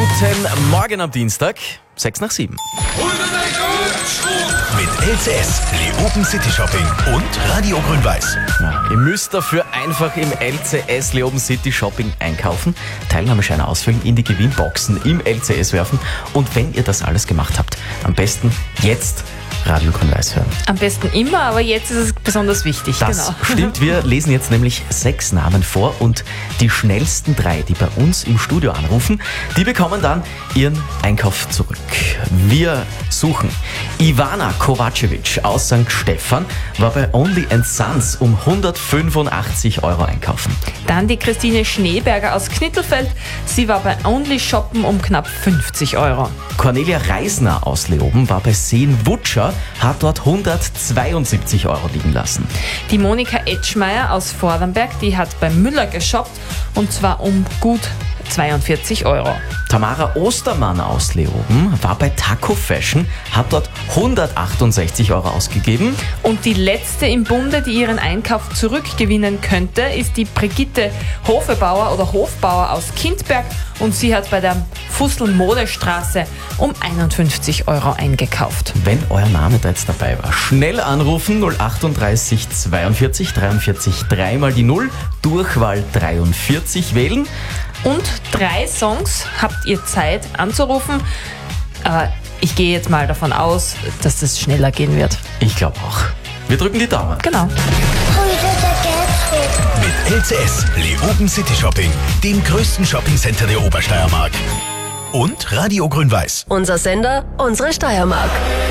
Guten Morgen am Dienstag, 6:07. Mit LCS, Leoben City Shopping und Radio Grün-Weiß. Ja, ihr müsst dafür einfach im LCS Leoben City Shopping einkaufen, Teilnahmescheine ausfüllen, in die Gewinnboxen im LCS werfen und wenn ihr das alles gemacht habt, am besten jetzt Radio Grün-Weiß hören. Am besten immer, aber jetzt ist es besonders wichtig. Das stimmt, wir lesen jetzt nämlich 6 Namen vor und die schnellsten 3, die bei uns im Studio anrufen, die bekommen dann ihren Einkauf zurück. Wir suchen Ivana Kovacevic aus St. Stephan, war bei Only & Sons um 185 € einkaufen. Dann die Christine Schneeberger aus Knittelfeld. Sie war bei Only Shoppen um knapp 50 €. Cornelia Reisner aus Leoben war bei Seen Wutscher, hat dort 172 € liegen lassen. Die Monika Etschmeier aus Vordernberg, die hat bei Müller geshoppt und zwar um gut 42 €. Tamara Ostermann aus Leoben war bei Taco Fashion, hat dort 168 € ausgegeben. Und die letzte im Bunde, die ihren Einkauf zurückgewinnen könnte, ist die Brigitte Hofbauer aus Kindberg und sie hat bei der Fussel-Modestraße um 51 € eingekauft. Wenn euer Name da jetzt dabei war, schnell anrufen 038 42 43 3 mal die 0, Durchwahl 43 wählen. Und 3 Songs habt ihr Zeit anzurufen. Aber ich gehe jetzt mal davon aus, dass das schneller gehen wird. Ich glaube auch. Wir drücken die Daumen. Genau. Mit LCS, Leoben City Shopping, dem größten Shoppingcenter der Obersteiermark. Und Radio Grün-Weiß. Unser Sender, unsere Steiermark.